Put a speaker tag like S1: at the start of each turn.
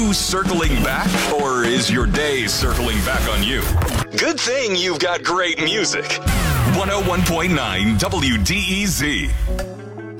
S1: you circling back, or is your day circling back on you? Good thing you've got great music. 101.9 WDEZ.